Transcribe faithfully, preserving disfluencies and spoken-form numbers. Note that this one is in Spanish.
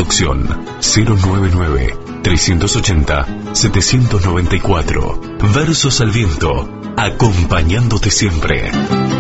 Conducción cero nueve nueve, tres ochenta, setecientos noventa y cuatro. Versos al viento, acompañándote siempre.